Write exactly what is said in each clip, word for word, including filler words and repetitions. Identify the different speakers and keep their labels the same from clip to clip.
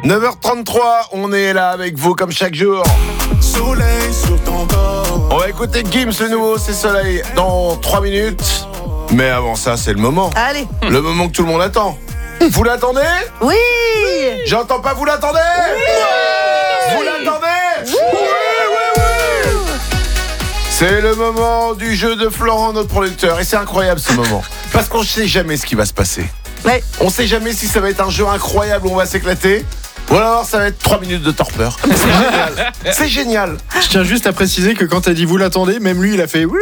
Speaker 1: neuf heures trente-trois, on est là avec vous comme chaque jour.
Speaker 2: Soleil sur ton corps.
Speaker 1: On va écouter Gims, le nouveau, c'est Soleil, dans trois minutes. Mais avant ça, c'est le moment.
Speaker 3: Allez.
Speaker 1: Le moment que tout le monde attend. Vous l'attendez ?
Speaker 3: Oui.
Speaker 1: J'entends pas, vous l'attendez ? Oui. Vous l'attendez ? Oui, oui, oui. C'est le moment du jeu de Florent, notre producteur. Et c'est incroyable ce moment. Parce qu'on ne sait jamais ce qui va se passer.
Speaker 3: Ouais.
Speaker 1: On sait jamais si ça va être un jeu incroyable où on va s'éclater. Ou alors ça va être trois minutes de torpeur. C'est génial. C'est génial.
Speaker 4: Je tiens juste à préciser que quand t'as dit vous l'attendez, même lui il a fait oui.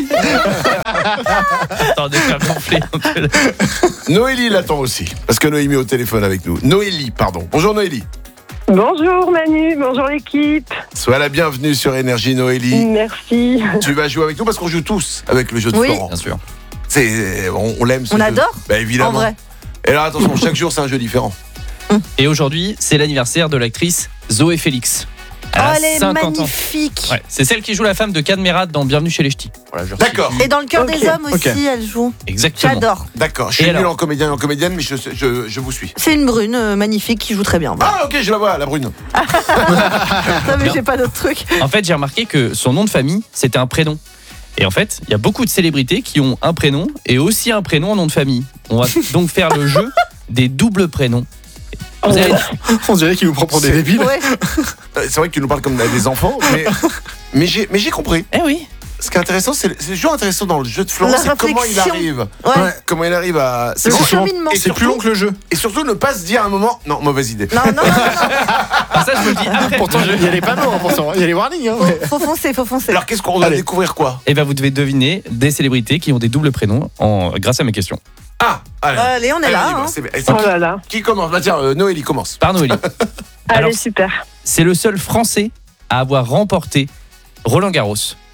Speaker 5: Attendez, faire gonfler un peu.
Speaker 1: Noélie l'attend aussi. Parce que Noémie est au téléphone avec nous. Noélie, pardon. Bonjour Noélie.
Speaker 6: Bonjour Manu, bonjour l'équipe.
Speaker 1: Sois la bienvenue sur Énergie Noélie.
Speaker 6: Merci.
Speaker 1: Tu vas jouer avec nous parce qu'on joue tous avec le jeu de
Speaker 3: Oui.
Speaker 1: Florent.
Speaker 5: Bien sûr.
Speaker 1: C'est, on, on l'aime ce
Speaker 3: On
Speaker 1: jeu.
Speaker 3: adore.
Speaker 1: Bah évidemment.
Speaker 3: En vrai.
Speaker 1: Et alors attention, chaque jour c'est un jeu différent.
Speaker 5: Et aujourd'hui, c'est l'anniversaire de l'actrice Zoé Félix. Elle
Speaker 3: Oh,
Speaker 5: a
Speaker 3: elle est
Speaker 5: cinquante ans.
Speaker 3: magnifique.
Speaker 5: Ouais, c'est celle qui joue la femme de Cadmerade dans Bienvenue chez les Ch'tis. Voilà, je
Speaker 1: D'accord.
Speaker 5: resitue.
Speaker 3: Et dans le cœur
Speaker 6: Ok.
Speaker 3: des hommes aussi,
Speaker 4: Ok.
Speaker 3: elle joue.
Speaker 5: Exactement.
Speaker 3: J'adore.
Speaker 1: D'accord, je suis
Speaker 5: Et
Speaker 1: nul
Speaker 5: alors
Speaker 1: en comédien et en comédienne, mais je, je, je vous suis.
Speaker 3: C'est une brune euh, magnifique qui joue très bien. Voilà.
Speaker 1: Ah ok, je la vois, la brune.
Speaker 3: Non, mais
Speaker 5: bien.
Speaker 3: j'ai pas d'autres trucs.
Speaker 5: En fait, j'ai remarqué que son nom de famille, c'était un prénom. Et en fait, il y a beaucoup de célébrités qui ont un prénom et aussi un prénom en nom de famille. On va donc faire le jeu des doubles prénoms. Vous allez-
Speaker 4: On dirait qu'il nous prend pour des
Speaker 1: C'est-
Speaker 4: débiles.
Speaker 3: Ouais.
Speaker 1: Euh, C'est vrai que tu nous parles comme des enfants, mais, mais, j'ai, mais j'ai compris.
Speaker 5: Eh oui.
Speaker 1: Ce qui est intéressant, c'est, c'est toujours intéressant dans le jeu de Florent,
Speaker 3: La
Speaker 1: c'est comment il
Speaker 3: réflexion.
Speaker 1: arrive.
Speaker 3: Ouais.
Speaker 1: Comment il arrive à...
Speaker 3: Le
Speaker 1: bon.
Speaker 3: cheminement.
Speaker 1: Et
Speaker 4: C'est plus
Speaker 1: surtout-
Speaker 4: long que le jeu.
Speaker 1: Et surtout ne pas se dire à un moment, non, mauvaise idée.
Speaker 3: Non, non, non, non,
Speaker 5: Ah, ça, je me le dis après.
Speaker 4: Pourtant il y a les panneaux, hein, pourtant. Il y a les warnings. Hein,
Speaker 3: non.
Speaker 4: mais-
Speaker 3: Faut, faut foncer, faut foncer.
Speaker 1: Alors qu'est-ce qu'on va
Speaker 4: Allez.
Speaker 1: découvrir quoi ?
Speaker 5: Et ben, vous devez deviner des célébrités qui ont des doubles prénoms en... grâce à mes questions.
Speaker 1: Ah, allez.
Speaker 3: Allez, on est
Speaker 1: Allez,
Speaker 3: là.
Speaker 1: on y va,
Speaker 3: hein.
Speaker 1: c'est bien. Et c'est
Speaker 6: Oh
Speaker 1: qui,
Speaker 6: là là.
Speaker 1: qui commence ? Bah tiens, euh, Noélie commence.
Speaker 5: Par Noélie.
Speaker 6: Allez,
Speaker 5: Alors,
Speaker 6: super.
Speaker 5: c'est le seul Français à avoir remporté Roland Garros.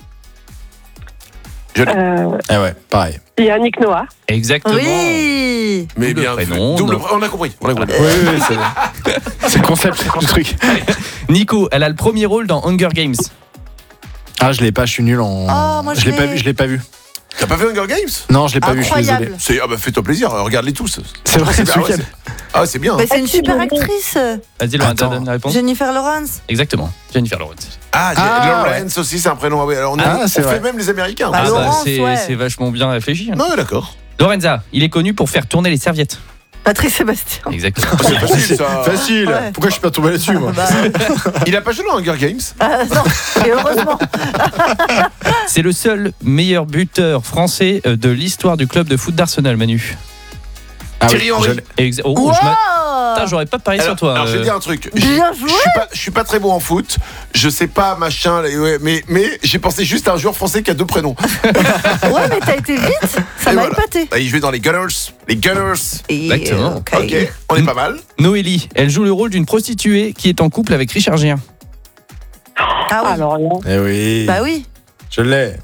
Speaker 6: Euh,
Speaker 4: Ah ouais, pareil.
Speaker 6: Yannick Noah.
Speaker 5: Exactement.
Speaker 3: Oui.
Speaker 1: Mais
Speaker 5: Double
Speaker 1: bien
Speaker 5: prénom,
Speaker 1: fait. Double
Speaker 5: non.
Speaker 1: pr- on a compris. On a compris.
Speaker 4: Oui, oui, c'est... c'est le concept du truc.
Speaker 5: Nico, elle a le premier rôle dans Hunger Games.
Speaker 4: Ah, je l'ai pas, je suis nul en.
Speaker 3: Oh, moi, je
Speaker 4: je l'ai pas
Speaker 3: l'ai.
Speaker 4: vu, je l'ai pas vu.
Speaker 1: T'as pas vu Hunger Games ?
Speaker 4: Non, je l'ai pas vu, je suis désolé.
Speaker 3: Incroyable.
Speaker 1: C'est, ah bah fais-toi plaisir, regarde-les tous.
Speaker 4: C'est vrai,
Speaker 1: C'est
Speaker 4: ce
Speaker 1: bien, ouais,
Speaker 4: week-end.
Speaker 1: c'est- Ah c'est bien.
Speaker 3: Bah, c'est une
Speaker 6: Ah, c'est
Speaker 3: super
Speaker 6: bon.
Speaker 3: actrice.
Speaker 5: Vas-y, Lorenza,
Speaker 4: Attends.
Speaker 5: donne la réponse.
Speaker 3: Jennifer Lawrence.
Speaker 5: Exactement. Jennifer Lawrence.
Speaker 1: Ah, j'ai-
Speaker 4: Ah,
Speaker 1: Lawrence aussi, c'est un prénom. Ah, ouais, alors on, a-
Speaker 4: Ah,
Speaker 1: on
Speaker 4: c'est
Speaker 1: fait
Speaker 4: vrai.
Speaker 1: même les Américains.
Speaker 3: Bah,
Speaker 5: Ah,
Speaker 3: Laurence,
Speaker 5: c'est,
Speaker 3: ouais.
Speaker 5: c'est vachement bien réfléchi. hein.
Speaker 1: Non, ouais, d'accord.
Speaker 5: Lorenza, il est connu pour faire tourner les serviettes.
Speaker 3: Patrick Sébastien.
Speaker 5: Exactement.
Speaker 1: C'est facile ça.
Speaker 4: Facile.
Speaker 3: Ouais.
Speaker 4: Pourquoi je suis pas tombé là-dessus, moi
Speaker 3: Bah,
Speaker 1: Il a pas joué dans Hunger Games.
Speaker 3: euh, non, et heureusement.
Speaker 5: C'est le seul meilleur buteur français euh, de l'histoire du club de foot d'Arsenal, Manu.
Speaker 4: Ah oui,
Speaker 1: Thierry Henry.
Speaker 4: je l'ai.
Speaker 5: Exa- oh,
Speaker 3: Wow.
Speaker 5: je m'a- Putain, j'aurais pas parié
Speaker 1: Alors,
Speaker 5: sur toi.
Speaker 1: alors, je vais
Speaker 5: euh.
Speaker 1: dire un truc.
Speaker 3: Bien
Speaker 1: J'ai-
Speaker 3: joué.
Speaker 1: Je suis pas, je suis pas très bon en foot. Je sais pas machin, là, ouais, mais mais j'ai pensé juste à un joueur français qui a deux prénoms.
Speaker 3: Ouais, mais t'as été vite. Ça
Speaker 1: Et
Speaker 3: m'a
Speaker 1: voilà.
Speaker 3: épaté.
Speaker 1: Bah, il jouait dans les Gunners. Les Gunners.
Speaker 3: Et,
Speaker 5: Exactement.
Speaker 3: euh, ok.
Speaker 1: Ok, on est pas mal.
Speaker 5: Noélie, elle joue le rôle d'une prostituée qui est en couple avec Richard Gere.
Speaker 3: Ah oui.
Speaker 6: Alors là.
Speaker 4: Eh oui.
Speaker 3: Bah oui.
Speaker 4: Je l'ai.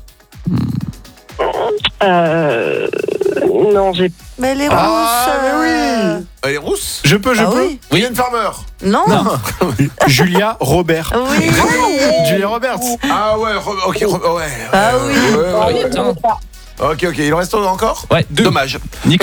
Speaker 6: Euh, non, j'ai.
Speaker 3: Mais elle est rousse.
Speaker 4: Ah, mais
Speaker 3: euh,
Speaker 4: oui.
Speaker 1: Elle est rousse.
Speaker 4: Je peux, je
Speaker 3: Ah
Speaker 4: peux.
Speaker 3: oui.
Speaker 5: Oui.
Speaker 1: Mylène Farmer.
Speaker 3: Non.
Speaker 4: Julia Robert.
Speaker 3: Oui.
Speaker 4: Julia Roberts.
Speaker 1: Ah ouais, re- ok, re- ouais.
Speaker 3: Ah
Speaker 1: ouais,
Speaker 3: oui.
Speaker 1: ouais, ouais,
Speaker 5: Ah
Speaker 1: ouais.
Speaker 5: oui, attends.
Speaker 1: Ok, ok, il en reste encore.
Speaker 5: Ouais, deux.
Speaker 1: Dommage.
Speaker 5: Nico,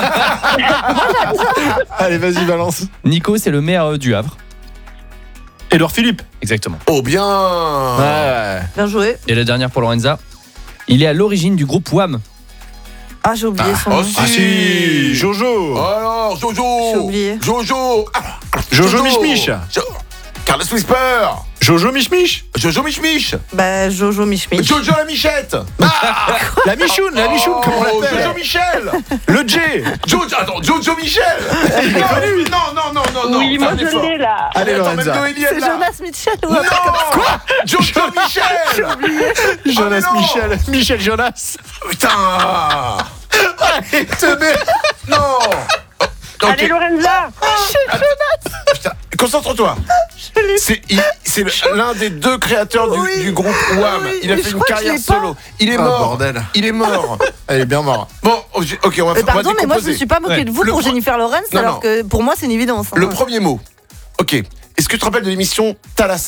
Speaker 4: Allez, vas-y, balance.
Speaker 5: Nico c'est le maire euh, du Havre.
Speaker 4: Édouard Philippe.
Speaker 5: Exactement.
Speaker 1: Oh bien.
Speaker 4: Ouais.
Speaker 3: Bien joué.
Speaker 5: Et la dernière pour Lorenza. Il est à l'origine du groupe Wham.
Speaker 3: Ah, j'ai oublié son
Speaker 1: Oh
Speaker 3: nom.
Speaker 1: si.
Speaker 4: Ah si. Jojo.
Speaker 1: Alors, Jojo.
Speaker 3: J'ai oublié.
Speaker 1: Jojo. Ah,
Speaker 4: Jojo Mich Mich.
Speaker 1: Jo- Carlos Whisper.
Speaker 4: Jojo Mich Mich.
Speaker 1: Jojo Mich Mich.
Speaker 3: Bah, Jojo Mich Mich.
Speaker 1: Jojo la Michette.
Speaker 4: La Michoune, la Michoune, comment on
Speaker 1: Oh,
Speaker 4: l'appelle
Speaker 1: Jojo Michel.
Speaker 4: Le J.
Speaker 1: Jojo, attends, Jojo Michel. Non, non, non, non, non.
Speaker 6: Oui,
Speaker 1: fais
Speaker 6: moi
Speaker 1: un
Speaker 6: je
Speaker 1: effort.
Speaker 6: l'ai là.
Speaker 4: Allez,
Speaker 1: Attends, même
Speaker 4: Lorenza.
Speaker 1: Noélie,
Speaker 3: C'est
Speaker 1: elle l'a.
Speaker 3: Jonas Mitchell ou
Speaker 1: Non.
Speaker 3: un truc comme ça.
Speaker 1: Jojo Michel.
Speaker 4: Jonas
Speaker 1: Oh, mais non.
Speaker 4: Michel. Michel Jonas.
Speaker 1: Putain.
Speaker 4: Allez, te mets.
Speaker 1: Non. Ok.
Speaker 6: Allez, Lorenza.
Speaker 1: Putain, concentre-toi. C'est, il- c'est le- l'un des deux créateurs du,
Speaker 3: Oui.
Speaker 1: du groupe Wham.
Speaker 3: Oui,
Speaker 1: Il a
Speaker 3: mais
Speaker 1: fait
Speaker 3: je
Speaker 1: une
Speaker 3: crois que je
Speaker 1: carrière
Speaker 3: l'ai pas.
Speaker 1: solo. Il est
Speaker 4: Ah,
Speaker 1: mort.
Speaker 4: bordel.
Speaker 1: Il est mort.
Speaker 4: Elle est bien morte.
Speaker 1: Bon, ok, on va,
Speaker 3: Euh,
Speaker 1: faire- on va
Speaker 3: Pardon, mais moi je
Speaker 1: décomposer.
Speaker 3: me suis pas moqué
Speaker 5: Ouais.
Speaker 3: de vous
Speaker 1: Le
Speaker 3: pour
Speaker 1: pro-
Speaker 3: Jennifer Lawrence,
Speaker 1: Non,
Speaker 3: alors
Speaker 1: non.
Speaker 3: que pour moi c'est une évidence. hein.
Speaker 1: Le premier mot. Ok. Est-ce que tu te rappelles de l'émission Thalassa ?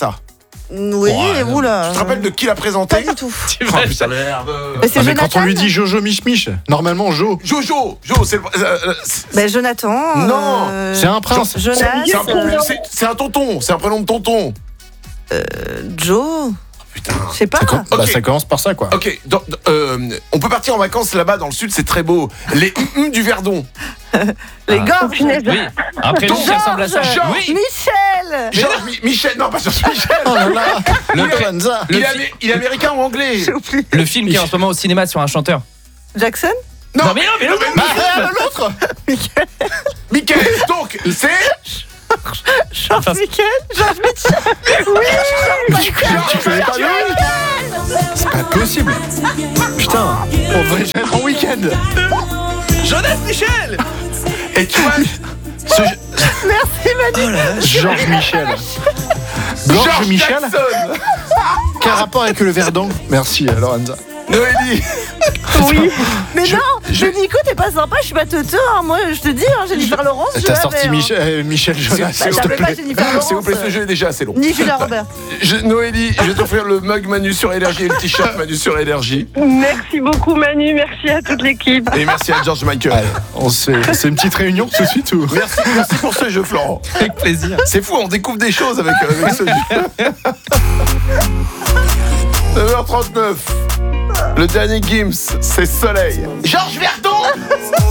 Speaker 3: Oui,
Speaker 1: Ouais,
Speaker 3: oula.
Speaker 1: Tu te rappelles de qui l'a présenté?
Speaker 3: Pas du tout.
Speaker 5: Tu
Speaker 1: Oh,
Speaker 5: vas-
Speaker 1: putain, merde.
Speaker 3: Mais c'est
Speaker 4: Ah, mais quand
Speaker 3: Jonathan.
Speaker 4: on lui dit Jojo Mich Mich, normalement Jo.
Speaker 1: Jojo, Jo, c'est le. euh, euh, c'est-
Speaker 3: Ben, Jonathan.
Speaker 1: Non,
Speaker 3: euh,
Speaker 4: C'est un prince.
Speaker 3: Jonas.
Speaker 1: c'est un,
Speaker 3: euh,
Speaker 1: c'est- c'est un tonton, c'est un prénom de tonton.
Speaker 3: Joe.
Speaker 1: Putain.
Speaker 3: Je sais pas.
Speaker 4: Ça, com- bah,
Speaker 1: Ok.
Speaker 4: ça commence par ça, quoi.
Speaker 1: Ok, dans- dans- euh, on peut partir en vacances là-bas dans le sud, c'est très beau. Les hum du Verdon.
Speaker 3: Les
Speaker 5: Ah.
Speaker 3: gorges.
Speaker 6: Punaise.
Speaker 5: Oui, un prénom qui ressemble à ça.
Speaker 1: Georges.
Speaker 5: Oui,
Speaker 3: Michel.
Speaker 1: Georges Mi- Michel, non pas Georges Michel.
Speaker 4: Oh là là,
Speaker 1: Il est-
Speaker 4: l'influenza.
Speaker 1: Il
Speaker 5: Le
Speaker 1: est,
Speaker 5: fi-
Speaker 1: amé- il est américain ou anglais?
Speaker 3: J'ai oublié.
Speaker 5: le film qui est en ce moment au cinéma sur un chanteur.
Speaker 3: Jackson.
Speaker 1: Non,
Speaker 5: Non, mais non, mais non, mais-
Speaker 1: Bah, l'autre. Michael. Donc, c'est
Speaker 3: Georges
Speaker 5: Enfin,
Speaker 3: Michel. Georges Michel.
Speaker 1: tu connais pas lui?
Speaker 4: C'est pas possible. Putain, on devrait être en week-end.
Speaker 1: Jonas Michel. Et tu vois, ce
Speaker 3: Merci Manu.
Speaker 4: Georges Michel. Georges
Speaker 1: Georges
Speaker 4: Michel.
Speaker 1: Jackson.
Speaker 4: Quel rapport avec le Verdon? Merci, Lorenza.
Speaker 1: Noélie.
Speaker 6: Oui.
Speaker 3: Mais
Speaker 1: Je-
Speaker 3: non,
Speaker 1: je-
Speaker 3: mais Nico, t'es pas sympa, je suis pas teuteux. Hein. Moi, je te dis, hein, Jennifer Lawrence, je
Speaker 4: T'as
Speaker 3: l'avais,
Speaker 4: sorti
Speaker 3: hein.
Speaker 4: Michel, euh, Michel Jonas,
Speaker 3: Bah,
Speaker 4: s'il te
Speaker 3: t'appelais pas
Speaker 4: plaît.
Speaker 3: Jennifer Lawrence.
Speaker 1: S'il vous plaît, ce jeu est déjà assez long.
Speaker 3: Ni Julia Robert.
Speaker 1: Je- Noélie, je vais t'offrir le mug Manu sur Énergie et le t-shirt Manu sur Énergie.
Speaker 6: Merci beaucoup Manu, merci à toute l'équipe.
Speaker 1: Et merci à George Michael.
Speaker 4: Allez, on se fait- c'est une petite réunion tout de suite ou?
Speaker 1: Merci, merci pour ce jeu, Florent.
Speaker 5: Avec plaisir.
Speaker 1: C'est fou, on découvre des choses avec, euh, avec ce jeu. neuf heures trente-neuf. Le dernier Gims, c'est Soleil. Georges Verdon.